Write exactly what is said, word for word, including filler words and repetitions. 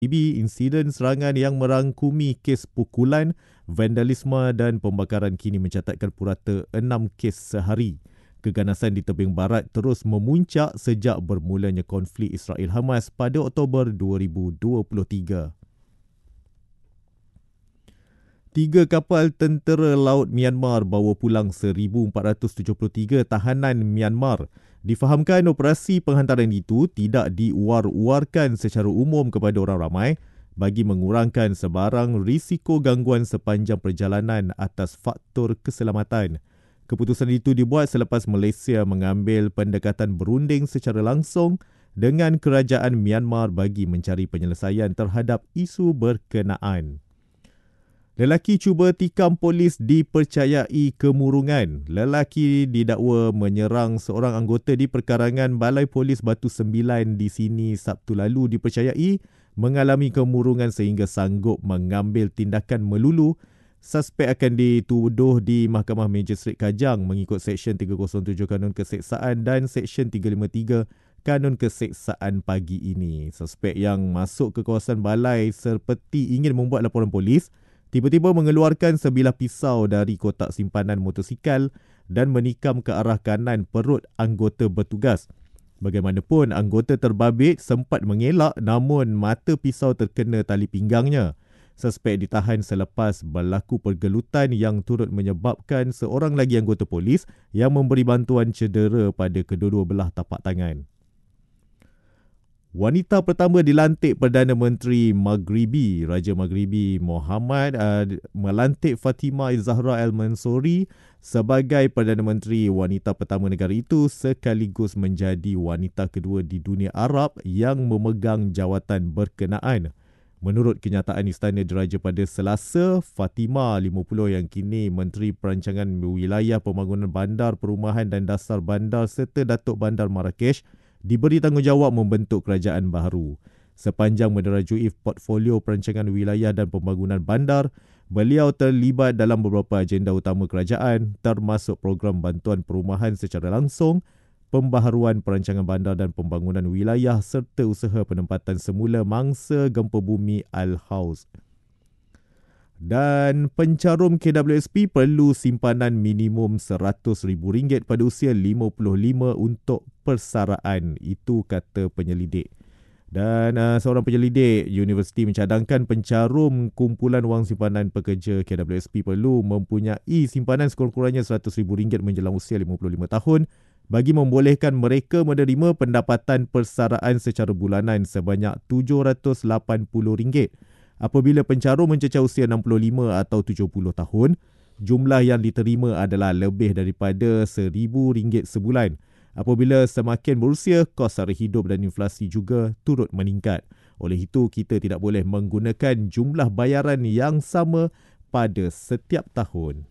Insiden serangan yang merangkumi kes pukulan, vandalisme dan pembakaran kini mencatatkan purata enam kes sehari. Keganasan di tebing barat terus memuncak sejak bermulanya konflik Israel-Hamas pada Oktober dua ribu dua puluh tiga. Tiga kapal tentera laut Myanmar bawa pulang seribu empat ratus tujuh puluh tiga tahanan Myanmar. Difahamkan operasi penghantaran itu tidak diuar-uarkan secara umum kepada orang ramai bagi mengurangkan sebarang risiko gangguan sepanjang perjalanan atas faktor keselamatan. Keputusan itu dibuat selepas Malaysia mengambil pendekatan berunding secara langsung dengan kerajaan Myanmar bagi mencari penyelesaian terhadap isu berkenaan. Lelaki cuba tikam polis dipercayai kemurungan. Lelaki didakwa menyerang seorang anggota di perkarangan Balai Polis Batu Sembilan di sini Sabtu lalu dipercayai mengalami kemurungan sehingga sanggup mengambil tindakan melulu. Suspek akan dituduh di Mahkamah Magistrate Kajang mengikut Seksyen tiga kosong tujuh Kanun Keseksaan dan Seksyen tiga lima tiga Kanun Keseksaan pagi ini. Suspek yang masuk ke kawasan balai seperti ingin membuat laporan polis, tiba-tiba mengeluarkan sebilah pisau dari kotak simpanan motosikal dan menikam ke arah kanan perut anggota bertugas. Bagaimanapun, anggota terbabit sempat mengelak namun mata pisau terkena tali pinggangnya. Suspek ditahan selepas berlaku pergelutan yang turut menyebabkan seorang lagi anggota polis yang memberi bantuan cedera pada kedua-dua belah tapak tangan. Wanita pertama dilantik Perdana Menteri Maghribi, Raja Maghribi Mohammed uh, melantik Fatimah Zahra Al-Mansuri sebagai Perdana Menteri wanita pertama negara itu sekaligus menjadi wanita kedua di dunia Arab yang memegang jawatan berkenaan. Menurut kenyataan Istana Diraja pada Selasa, Fatimah lima puluh yang kini Menteri Perancangan Wilayah Pembangunan Bandar, Perumahan dan Dasar Bandar serta Datuk Bandar Marrakesh diberi tanggungjawab membentuk kerajaan baru. Sepanjang menerajui portfolio perancangan wilayah dan pembangunan bandar, beliau terlibat dalam beberapa agenda utama kerajaan termasuk program bantuan perumahan secara langsung, pembaharuan perancangan bandar dan pembangunan wilayah serta usaha penempatan semula mangsa gempa bumi Al-Haus. Dan pencarum K W S P perlu simpanan minimum seratus ribu ringgit pada usia lima puluh lima untuk persaraan. Itu kata penyelidik. Dan uh, seorang penyelidik universiti mencadangkan pencarum kumpulan wang simpanan pekerja K W S P perlu mempunyai simpanan sekurang-kurangnya seratus ribu ringgit menjelang usia lima puluh lima tahun bagi membolehkan mereka menerima pendapatan persaraan secara bulanan sebanyak tujuh ratus lapan puluh ringgit. Apabila pencarum mencecah usia enam puluh lima atau tujuh puluh tahun, jumlah yang diterima adalah lebih daripada seribu ringgit sebulan. Apabila semakin berusia, kos sara hidup dan inflasi juga turut meningkat. Oleh itu, kita tidak boleh menggunakan jumlah bayaran yang sama pada setiap tahun.